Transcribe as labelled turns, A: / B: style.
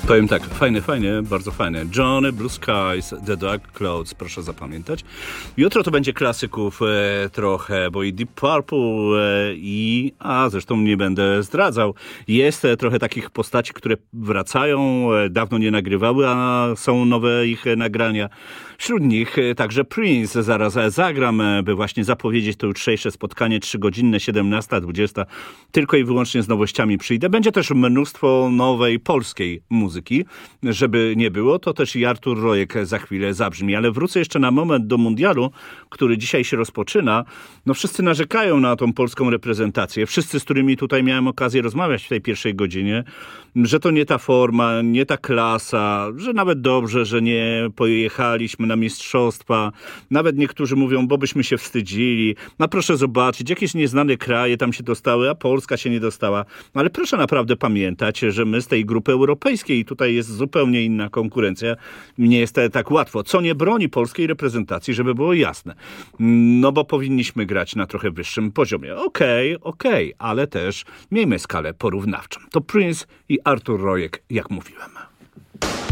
A: Powiem tak, fajnie, bardzo fajne. Johnny, Blue Skies, The Dark Clouds, proszę zapamiętać. Jutro to będzie klasyków trochę, bo i Deep Purple zresztą nie będę zdradzał. Jest trochę takich postaci, które wracają, dawno nie nagrywały, a są nowe ich nagrania. Wśród nich także Prince. Zaraz zagram, by właśnie zapowiedzieć to jutrzejsze spotkanie 3-godzinne, 17-20. Tylko i wyłącznie z nowościami przyjdę. Będzie też mnóstwo nowej polskiej muzyki. Żeby nie było, to też i Artur Rojek za chwilę zabrzmi. Ale wrócę jeszcze na moment do mundialu, który dzisiaj się rozpoczyna. No wszyscy narzekają na tą polską reprezentację. Wszyscy, z którymi tutaj miałem okazję rozmawiać w tej pierwszej godzinie, że to nie ta forma, nie ta klasa, że nawet dobrze, że nie pojechaliśmy na mistrzostwa. Nawet niektórzy mówią, bo byśmy się wstydzili. No proszę zobaczyć, jakieś nieznane kraje tam się dostały, a Polska się nie dostała. Ale proszę naprawdę pamiętać, że my z tej grupy europejskiej, tutaj jest zupełnie inna konkurencja. Nie jest tak łatwo. Co nie broni polskiej reprezentacji, żeby było jasne. No bo powinniśmy grać na trochę wyższym poziomie. Okej, ale też miejmy skalę porównawczą. To Prince i Artur Rojek, jak mówiłem.